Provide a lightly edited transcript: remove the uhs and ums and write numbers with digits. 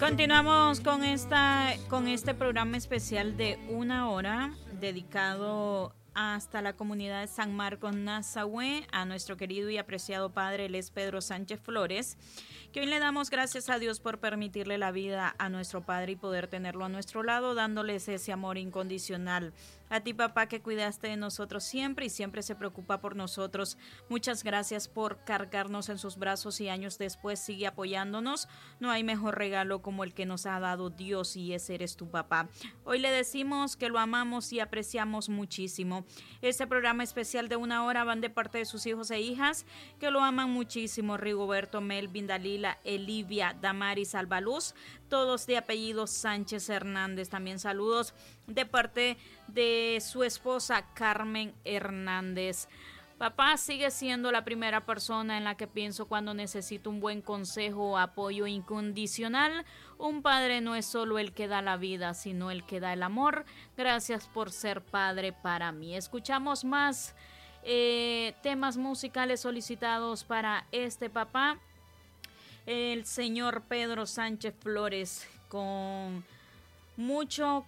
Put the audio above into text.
Continuamos con este programa especial de 1 hora dedicado hasta la comunidad de San Marcos, Nazahué, a nuestro querido y apreciado padre, él es Pedro Sánchez Flores, que hoy le damos gracias a Dios por permitirle la vida a nuestro padre y poder tenerlo a nuestro lado, dándoles ese amor incondicional. A ti, papá, que cuidaste de nosotros siempre y siempre se preocupa por nosotros. Muchas gracias por cargarnos en sus brazos y años después sigue apoyándonos. No hay mejor regalo como el que nos ha dado Dios y ese eres tu papá. Hoy le decimos que lo amamos y apreciamos muchísimo. Este programa especial de 1 hora van de parte de sus hijos e hijas que lo aman muchísimo. Rigoberto, Melvin, Dalila, Elivia, Damaris, Albaluz, todos de apellido Sánchez Hernández. También saludos de parte de su esposa Carmen Hernández. Papá sigue siendo la primera persona en la que pienso cuando necesito un buen consejo o apoyo incondicional. Un padre no es solo el que da la vida, sino el que da el amor. Gracias por ser padre para mí. Escuchamos más temas musicales solicitados para este papá, el señor Pedro Sánchez Flores, con mucho